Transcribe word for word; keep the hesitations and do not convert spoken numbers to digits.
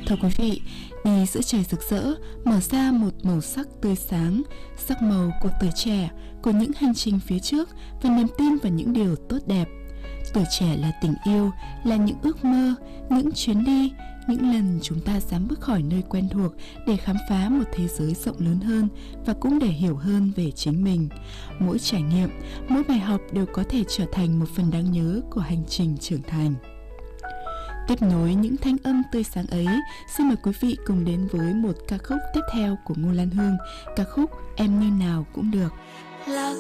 Thưa quý vị, đi giữa trời rực rỡ, mở ra một màu sắc tươi sáng, sắc màu của tuổi trẻ, của những hành trình phía trước và niềm tin vào những điều tốt đẹp. Tuổi trẻ là tình yêu, là những ước mơ, những chuyến đi, những lần chúng ta dám bước khỏi nơi quen thuộc để khám phá một thế giới rộng lớn hơn và cũng để hiểu hơn về chính mình. Mỗi trải nghiệm, mỗi bài học đều có thể trở thành một phần đáng nhớ của hành trình trưởng thành. Tiếp nối những thanh âm tươi sáng ấy, xin mời quý vị cùng đến với một ca khúc tiếp theo của Ngô Lan Hương, ca khúc Em Như Nào Cũng Được. Là